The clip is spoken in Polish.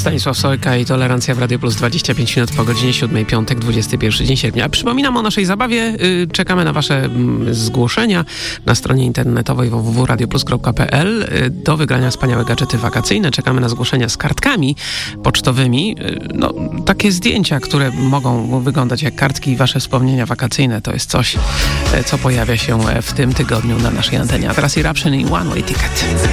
Stanisław Sojka i Tolerancja w Radio Plus, 25 minut po godzinie 7, piątek, 21 dzień sierpnia. Przypominam o naszej zabawie. Czekamy na wasze zgłoszenia na stronie internetowej www.radioplus.pl. Do wygrania wspaniałe gadżety wakacyjne. Czekamy na zgłoszenia z kartkami pocztowymi. No, takie zdjęcia, które mogą wyglądać jak kartki, wasze wspomnienia wakacyjne, to jest coś, co pojawia się w tym tygodniu na naszej antenie. A teraz Eruption i One Way Ticket.